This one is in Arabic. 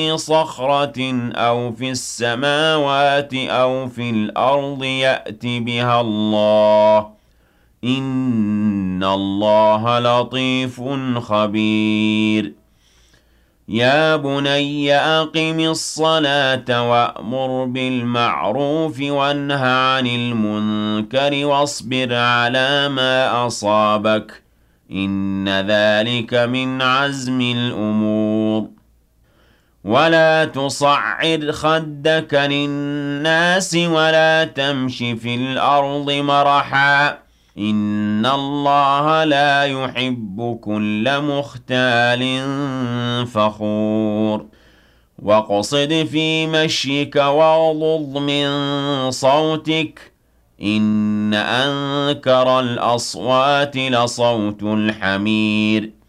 صخرة أو في السماوات أو في الأرض يأت بها الله إن الله لطيف خبير يا بني أقم الصلاة وأمر بالمعروف وانه عن المنكر واصبر على ما أصابك إن ذلك من عزم الأمور ولا تصعر خدك للناس ولا تمش في الأرض مرحا إن الله لا يحب كل مختال فخور واقصد في مشيك واغضض من صوتك إن أنكر الأصوات لصوت الحمير